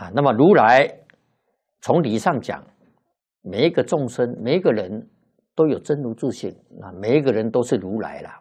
啊。那么如来从理上讲，每一个众生，每一个人都有真如自性啊，每一个人都是如来了。